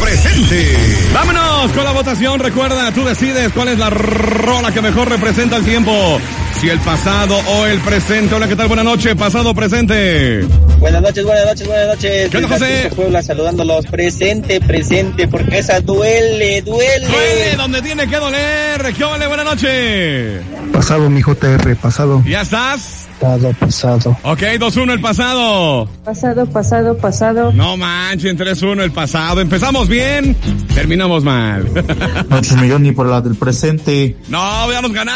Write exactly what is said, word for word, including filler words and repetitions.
presente. Vámonos con la votación. Recuerda, tú decides cuál es la rola que mejor representa el tiempo. Si el pasado o el presente. Hola, ¿qué tal? Buenas noches, pasado, presente. Buenas noches, buenas noches, buenas noches. ¿Qué onda, José? Puebla saludándolos. Presente, presente, porque esa duele, duele. Duele donde tiene que doler. ¿Qué ole? Buenas noches. Pasado, mi J R, pasado. ¿Ya estás? Pasado, pasado. Ok, dos uno el pasado. Pasado, pasado, pasado. No manchen, tres uno el pasado. Empezamos bien, terminamos mal. No, millón ni por la del presente. No, ya nos ganamos.